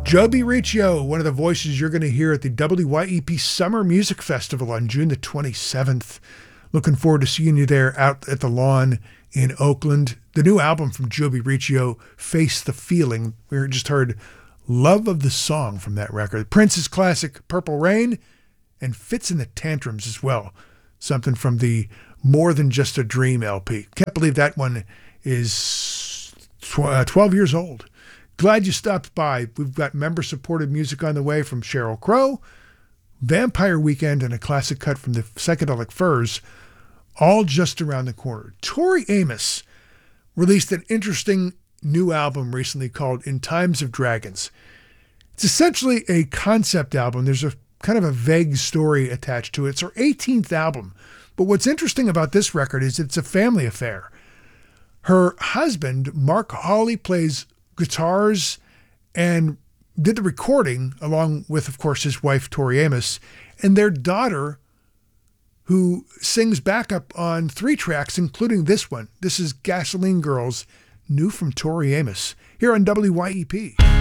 Joby Riccio, one of the voices you're going to hear at the WYEP Summer Music Festival on June the 27th. Looking forward to seeing you there out at the lawn in Oakland. The new album from Joby Riccio, Face the Feeling. We just heard Love of the Song from that record. Prince's classic Purple Rain and Fits in the Tantrums as well. Something from the More Than Just a Dream LP. Can't believe that one is 12 years old. Glad you stopped by. We've got member-supported music on the way from Sheryl Crow, Vampire Weekend, and a classic cut from the Psychedelic Furs, all just around the corner. Tori Amos released an interesting new album recently called In Times of Dragons. It's essentially a concept album. There's a kind of a vague story attached to it. It's her 18th album. But what's interesting about this record is it's a family affair. Her husband, Mark Hawley, plays guitars and did the recording along with, of course, his wife, Tori Amos, and their daughter, who sings backup on 3 tracks, including this one. This is Gasoline Girls, new from Tori Amos, here on WYEP.